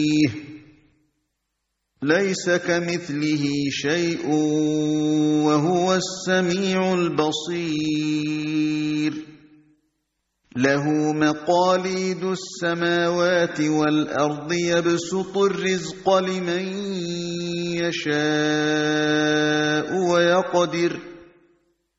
ليس كمثله شيء وهو السميع البصير له مقاليد السماوات والأرض يبسط الرزق لمن يشاء ويقدر